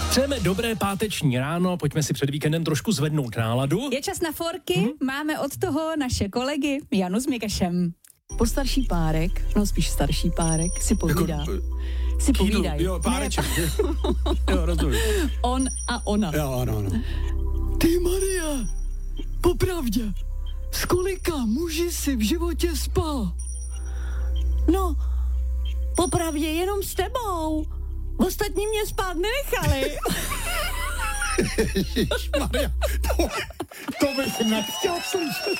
Přejeme dobré páteční ráno, pojďme si před víkendem trošku zvednout náladu. Je čas na forky, máme od toho naše kolegy Janu s Mikešem. Postarší párek, no spíš starší párek, si povídá. Si povídají. Jo, páreček. Jo, rozumím. On a ona. Jo, ano. Ty Maria, popravdě, s kolika muži si v životě spal? No, popravdě jenom s tebou. Ostatní mě spát nenechali. Ježišmarja, to bych nechtěl slyšet.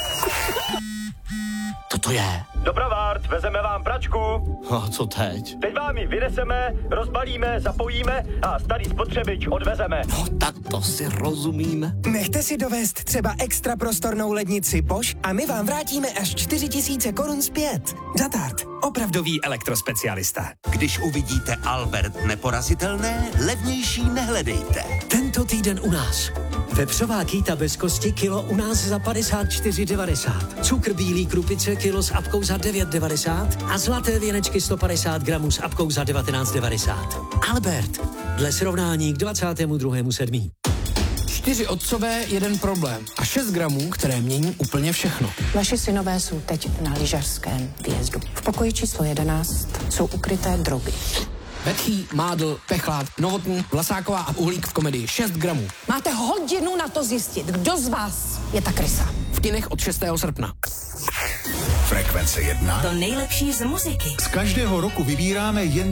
Co to je? Dobrovart, vezeme vám pračku. A co teď? Teď vám ji vyneseme, rozbalíme, zapojíme a starý spotřebič odvezeme. No tak to si rozumíme. Nechte si dovést třeba extra prostornou lednici Bosch a my vám vrátíme až 4 000 korun zpět. Datart, opravdový elektrospecialista. Když uvidíte Albert neporazitelné, levnější nehledejte. Tento týden u nás. Vepřová kýta bez kosti kilo u nás za 54,90. Cukr bílý krupice kilo s apkou za 9,90 a zlaté věnečky 150 gramů s apkou za 19,90. Albert, dle srovnání k 22.7. 4 otcové, 1 problém a 6 gramů, které mění úplně všechno. Vaši synové jsou teď na lyžařském výjezdu. V pokoji číslo 11 jsou ukryté drogy. Vetchý, Mádl, Pechlát, Novotný, Vlasáková a Uhlík v komedii 6 gramů. Máte hodinu na to zjistit, kdo z vás je ta krysa. V kinech od 6. srpna. Frekvence 1. To nejlepší z muziky. Z každého roku vybíráme jen